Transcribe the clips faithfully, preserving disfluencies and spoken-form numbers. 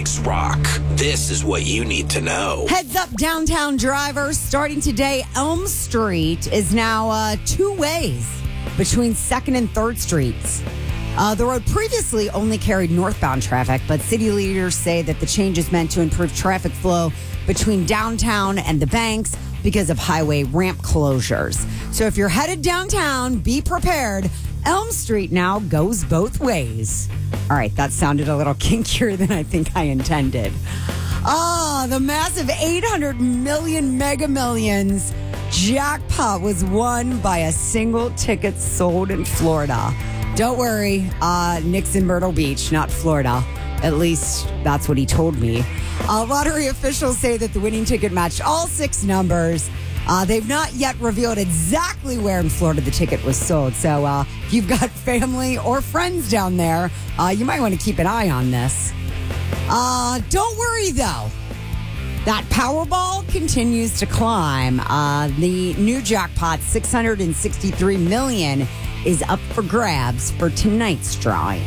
Biggs Rock. This is what you need to know. Heads up, downtown drivers. Starting today, Elm Street is now uh, two ways between second and third Streets. Uh, the road previously only carried northbound traffic, but city leaders say that the change is meant to improve traffic flow between downtown and the banks because of highway ramp closures. So if you're headed downtown, be prepared. Elm Street now goes both ways. All right, that sounded a little kinkier than I think I intended. Oh, the massive eight hundred million Mega Millions jackpot was won by a single ticket sold in Florida. Don't worry, uh, Nick's in Myrtle Beach, not Florida. At least that's what he told me. Uh, lottery officials say that the winning ticket matched all six numbers. Uh, they've not yet revealed exactly where in Florida the ticket was sold. So uh, if you've got family or friends down there, uh, you might want to keep an eye on this. Uh, don't worry, though. That Powerball continues to climb. Uh, the new jackpot, six hundred sixty-three million dollars, is up for grabs for tonight's drawing.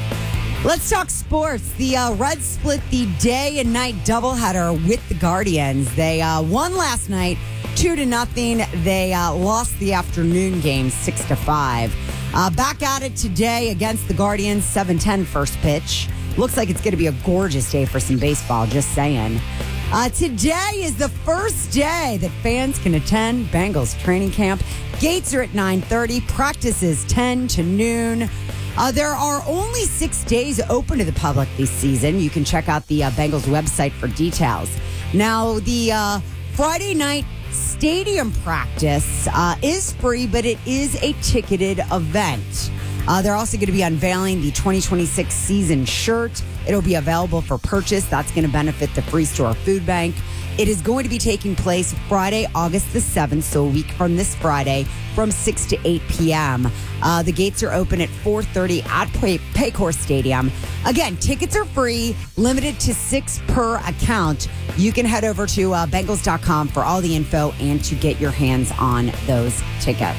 Let's talk sports. The uh, Reds split the day and night doubleheader with the Guardians. They uh, won last night, two to nothing. They uh, lost the afternoon game, six to five. Uh, back at it today against the Guardians, seven ten first pitch. Looks like it's going to be a gorgeous day for some baseball, just saying. Uh, today is the first day that fans can attend Bengals training camp. Gates are at nine thirty. Practice is ten to noon. Uh, there are only six days open to the public this season. You can check out the uh, Bengals website for details. Now, the uh, Friday night stadium practice uh, is free, but it is a ticketed event. Uh, they're also going to be unveiling the twenty twenty-six season shirt. It'll be available for purchase. That's going to benefit the Free Store Food Bank. It is going to be taking place Friday, August the seventh, so a week from this Friday, from six to eight p.m. Uh, the gates are open at four thirty at Pay- Paycor Stadium. Again, tickets are free, limited to six per account. You can head over to uh, Bengals dot com for all the info and to get your hands on those tickets.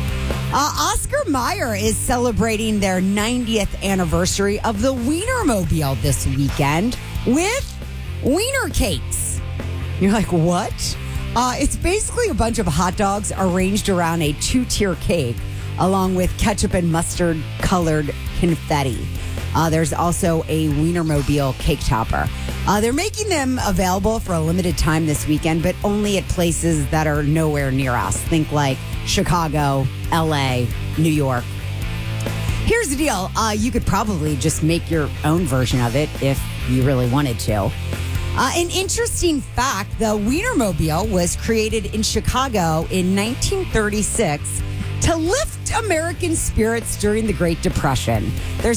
Uh, Oscar Mayer is celebrating their ninetieth anniversary of the Wienermobile this weekend with Wiener Cakes. You're like, what? Uh, it's basically a bunch of hot dogs arranged around a two-tier cake, along with ketchup and mustard-colored confetti. Uh, there's also a Wienermobile cake topper. Uh, they're making them available for a limited time this weekend, but only at places that are nowhere near us. Think like Chicago, L A, New York. Here's the deal. Uh, you could probably just make your own version of it if you really wanted to. Uh, an interesting fact, the Wienermobile was created in Chicago in nineteen thirty-six to lift American spirits during the Great Depression. There's